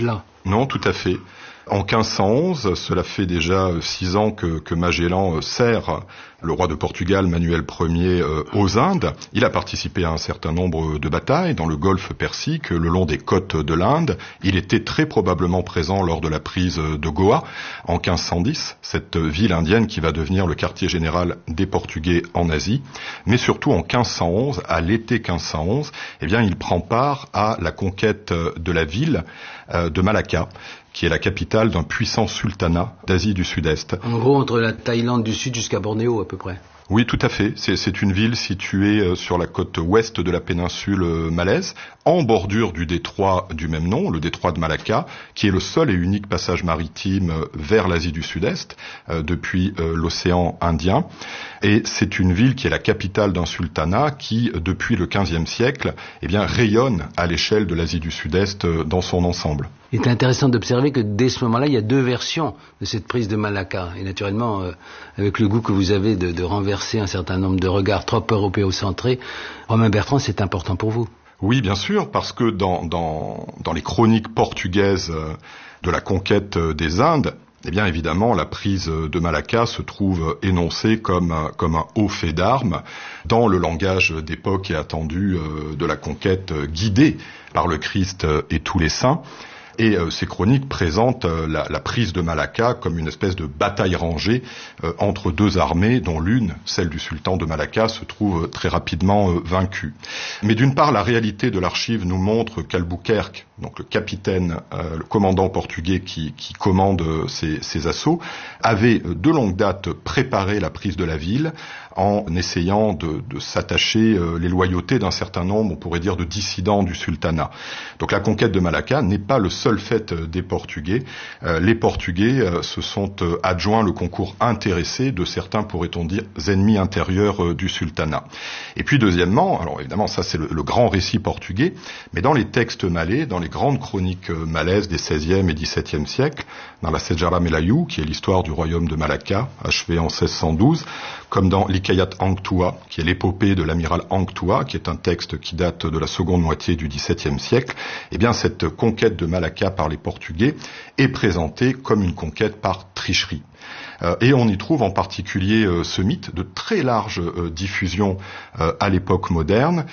âge-là. Non, tout à fait. En 1511, cela fait déjà 6 ans que Magellan sert le roi de Portugal, Manuel Ier, aux Indes. Il a participé à un certain nombre de batailles dans le golfe Persique, le long des côtes de l'Inde. Il était très probablement présent lors de la prise de Goa en 1510, cette ville indienne qui va devenir le quartier général des Portugais en Asie. Mais surtout en 1511, à l'été 1511, il prend part à la conquête de la ville de Malacca, qui est la capitale d'un puissant sultanat d'Asie du Sud-Est. En gros, entre la Thaïlande du Sud jusqu'à Bornéo, à peu près. Oui, tout à fait. C'est une ville située sur la côte ouest de la péninsule malaise, en bordure du détroit du même nom, le détroit de Malacca, qui est le seul et unique passage maritime vers l'Asie du Sud-Est, depuis l'océan Indien. Et c'est une ville qui est la capitale d'un sultanat qui, depuis le XVe siècle, rayonne à l'échelle de l'Asie du Sud-Est dans son ensemble. Il est intéressant d'observer que dès ce moment-là, il y a 2 versions de cette prise de Malacca. Et naturellement, avec le goût que vous avez de renverser un certain nombre de regards trop européocentrés, Romain Bertrand, c'est important pour vous. Oui, bien sûr, parce que dans les chroniques portugaises de la conquête des Indes, évidemment, la prise de Malacca se trouve énoncée comme un haut fait d'armes dans le langage d'époque et attendu de la conquête guidée par le Christ et tous les saints. Et ces chroniques présentent la prise de Malacca comme une espèce de bataille rangée entre 2 armées, dont l'une, celle du sultan de Malacca, se trouve très rapidement vaincue. Mais d'une part, la réalité de l'archive nous montre qu'Albuquerque, donc le capitaine, le commandant portugais qui commande ces assauts, avait de longue date préparé la prise de la ville en essayant de s'attacher les loyautés d'un certain nombre, on pourrait dire, de dissidents du sultanat. Donc la conquête de Malacca n'est pas le seul fait des Portugais. Les Portugais se sont adjoints le concours intéressé de certains, pourrait-on dire, ennemis intérieurs du sultanat. Et puis deuxièmement, alors évidemment ça c'est le grand récit portugais, mais dans les textes malais, dans les grandes chroniques malaises des XVIe et XVIIe siècles, dans la Sejarah Melayu, qui est l'histoire du royaume de Malacca, achevée en 1612, comme dans l'Hikayat Hang Tuah, qui est l'épopée de l'amiral Hang Tuah, qui est un texte qui date de la seconde moitié du XVIIe siècle, cette conquête de Malacca par les Portugais est présentée comme une conquête par tricherie. Et on y trouve en particulier ce mythe de très large diffusion à l'époque moderne,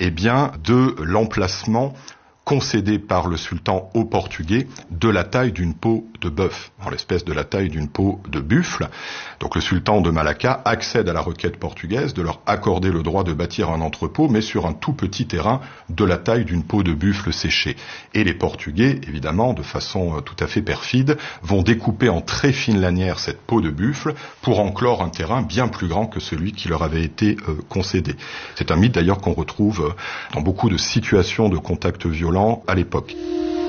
de l'emplacement concédé par le sultan aux Portugais de la taille d'une peau de bœuf, en l'espèce de la taille d'une peau de buffle. Donc le sultan de Malacca accède à la requête portugaise de leur accorder le droit de bâtir un entrepôt, mais sur un tout petit terrain de la taille d'une peau de buffle séchée. Et les Portugais, évidemment, de façon tout à fait perfide, vont découper en très fines lanières cette peau de buffle pour enclore un terrain bien plus grand que celui qui leur avait été concédé. C'est un mythe d'ailleurs qu'on retrouve dans beaucoup de situations de contact violent à l'époque.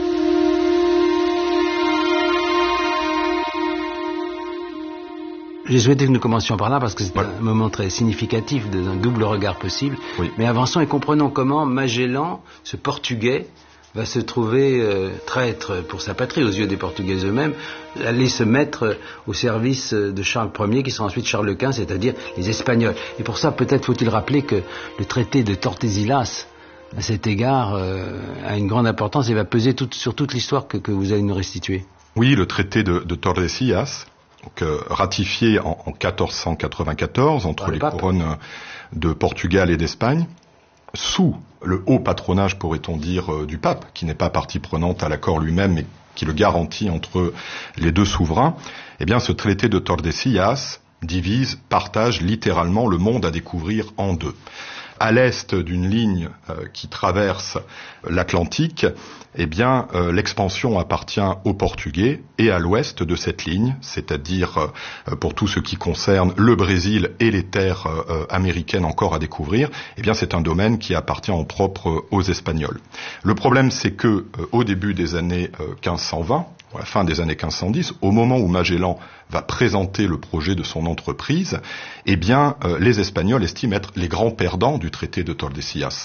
J'ai souhaité que nous commencions par là parce que c'est un moment très significatif d'un double regard possible. Oui. Mais avançons et comprenons comment Magellan, ce Portugais, va se trouver traître pour sa patrie aux yeux des Portugais eux-mêmes, aller se mettre au service de Charles Ier qui sera ensuite Charles Quint, c'est-à-dire les Espagnols. Et pour ça, peut-être faut-il rappeler que le traité de Tordesillas, à cet égard, a une grande importance et va peser sur toute l'histoire que vous allez nous restituer. Oui, le traité de Tordesillas, ratifié en 1494 entre les couronnes de Portugal et d'Espagne, sous le haut patronage, pourrait-on dire, du pape, qui n'est pas partie prenante à l'accord lui-même, mais qui le garantit entre les 2 souverains. Ce traité de Tordesillas partage littéralement le monde à découvrir en 2. À l'est d'une ligne qui traverse l'Atlantique, l'expansion appartient aux Portugais, et à l'ouest de cette ligne, c'est-à-dire pour tout ce qui concerne le Brésil et les terres américaines encore à découvrir, c'est un domaine qui appartient en propre aux Espagnols. Le problème, c'est que au début des années 1520, à la fin des années 1510, au moment où Magellan va présenter le projet de son entreprise, les Espagnols estiment être les grands perdants du traité de Tordesillas.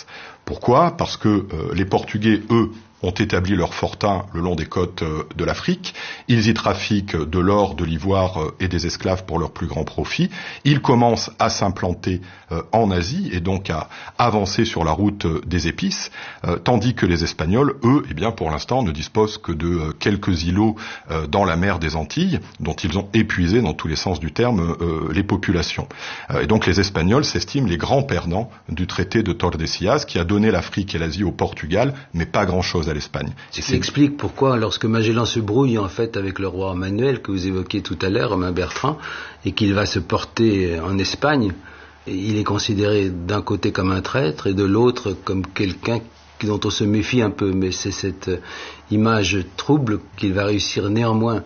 Pourquoi ? Parce que les Portugais, eux, ont établi leur fortin le long des côtes de l'Afrique. Ils y trafiquent de l'or, de l'ivoire et des esclaves pour leur plus grand profit. Ils commencent à s'implanter en Asie et donc à avancer sur la route des épices, tandis que les Espagnols, eux, eh bien, pour l'instant, ne disposent que de quelques îlots dans la mer des Antilles, dont ils ont épuisé, dans tous les sens du terme, les populations. Et donc les Espagnols s'estiment les grands perdants du traité de Tordesillas, qui a donné l'Afrique et l'Asie au Portugal, mais pas grand-chose à l'Espagne. Ce qui explique pourquoi, lorsque Magellan se brouille en fait avec le roi Manuel, que vous évoquiez tout à l'heure, Romain Bertrand, et qu'il va se porter en Espagne, il est considéré d'un côté comme un traître et de l'autre comme quelqu'un dont on se méfie un peu. Mais c'est cette image trouble qu'il va réussir néanmoins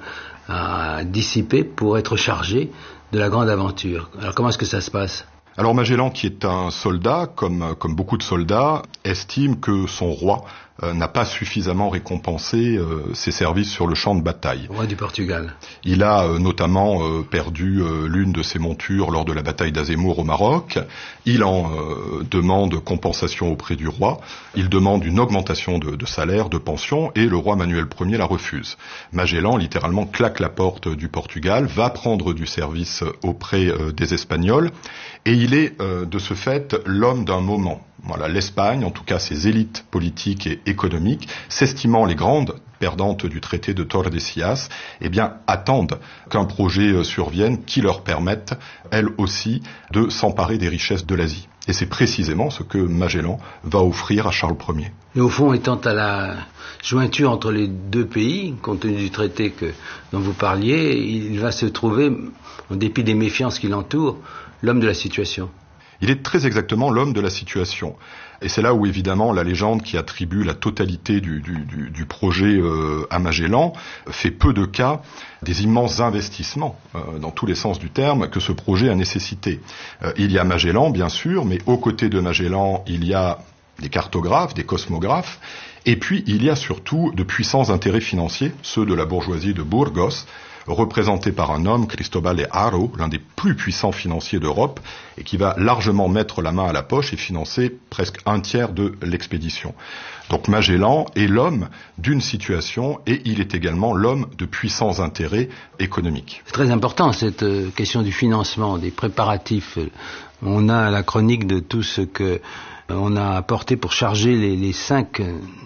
à dissiper pour être chargé de la grande aventure. Alors comment est-ce que ça se passe ? Alors Magellan, qui est un soldat, comme beaucoup de soldats, estime que son roi n'a pas suffisamment récompensé ses services sur le champ de bataille. Roi du Portugal. Il a notamment perdu l'une de ses montures lors de la bataille d'Azemmour au Maroc. Il en demande compensation auprès du roi. Il demande une augmentation de salaire, de pension, et le roi Manuel Ier la refuse. Magellan, littéralement, claque la porte du Portugal, va prendre du service auprès des Espagnols, et il est de ce fait l'homme d'un moment. Voilà, l'Espagne, en tout cas ses élites politiques et économiques, s'estimant les grandes perdantes du traité de Tordesillas, eh bien, attendent qu'un projet survienne qui leur permette, elles aussi, de s'emparer des richesses de l'Asie. Et c'est précisément ce que Magellan va offrir à Charles Ier. Et au fond, étant à la jointure entre les deux pays, compte tenu du traité dont vous parliez, il va se trouver, en dépit des méfiances qui l'entourent, l'homme de la situation. Il est très exactement l'homme de la situation. Et c'est là où, évidemment, la légende qui attribue la totalité du projet à Magellan fait peu de cas des immenses investissements, dans tous les sens du terme, que ce projet a nécessité. Il y a Magellan, bien sûr, mais aux côtés de Magellan, il y a des cartographes, des cosmographes, et puis il y a surtout de puissants intérêts financiers, ceux de la bourgeoisie de Burgos, représenté par un homme, Cristóbal de Haro, l'un des plus puissants financiers d'Europe, et qui va largement mettre la main à la poche et financer presque un tiers de l'expédition. Donc Magellan est l'homme d'une situation et il est également l'homme de puissants intérêts économiques. C'est très important cette question du financement, des préparatifs. On a la chronique de tout ce que on a apporté pour charger les 5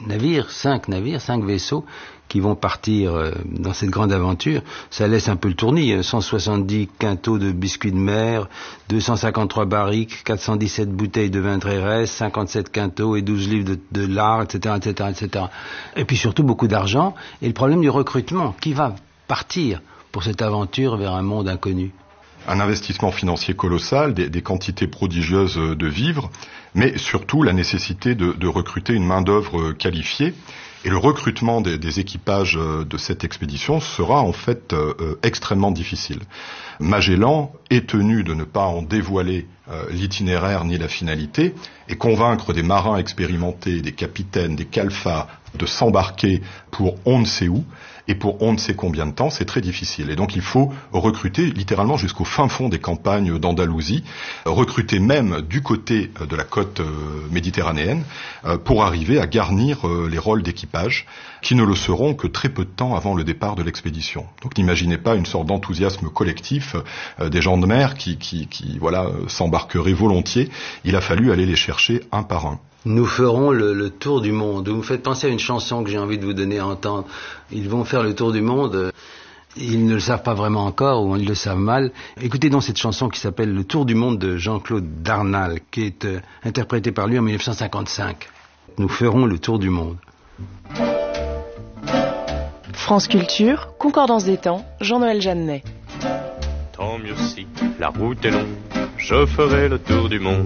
vaisseaux qui vont partir dans cette grande aventure. Ça laisse un peu le tournis. 170 quintaux de biscuits de mer, 253 barriques, 417 bouteilles de vin Xérès, 57 quintaux et 12 livres de lard, etc., etc., etc. Et puis surtout beaucoup d'argent. Et le problème du recrutement. Qui va partir pour cette aventure vers un monde inconnu ? Un investissement financier colossal, des quantités prodigieuses de vivres, mais surtout la nécessité de recruter une main-d'œuvre qualifiée. Et le recrutement des équipages de cette expédition sera en fait extrêmement difficile. Magellan est tenu de ne pas en dévoiler l'itinéraire ni la finalité, et convaincre des marins expérimentés, des capitaines, des calfats, de s'embarquer pour on ne sait où, et pour on ne sait combien de temps, c'est très difficile. Et donc il faut recruter littéralement jusqu'au fin fond des campagnes d'Andalousie, recruter même du côté de la côte méditerranéenne, pour arriver à garnir les rôles d'équipage, qui ne le seront que très peu de temps avant le départ de l'expédition. Donc n'imaginez pas une sorte d'enthousiasme collectif des gens de mer qui s'embarqueraient volontiers. Il a fallu aller les chercher un par un. Nous ferons le tour du monde. Vous me faites penser à une chanson que j'ai envie de vous donner à entendre. Ils vont faire le tour du monde. Ils ne le savent pas vraiment encore, ou ils le savent mal. Écoutez donc cette chanson qui s'appelle Le Tour du monde de Jean-Claude Darnal, qui est interprétée par lui en 1955. Nous ferons le tour du monde. France Culture, Concordance des temps, Jean-Noël Jeannet. Tant mieux si la route est longue, je ferai le tour du monde.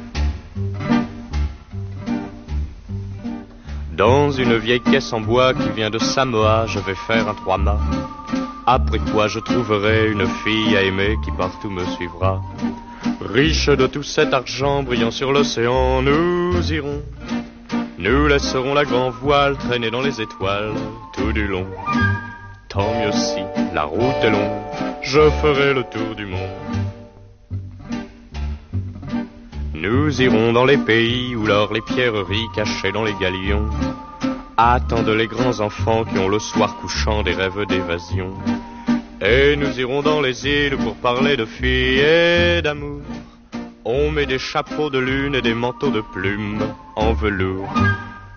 Dans une vieille caisse en bois qui vient de Samoa, je vais faire un 3-mâts. Après quoi je trouverai une fille à aimer qui partout me suivra. Riche de tout cet argent brillant sur l'océan, nous irons. Nous laisserons la grand voile traîner dans les étoiles tout du long. Tant mieux si la route est longue, je ferai le tour du monde. Nous irons dans les pays où l'or, les pierreries cachées dans les galions attendent les grands enfants qui ont le soir couchant des rêves d'évasion. Et nous irons dans les îles pour parler de filles et d'amour. On met des chapeaux de lune et des manteaux de plumes en velours.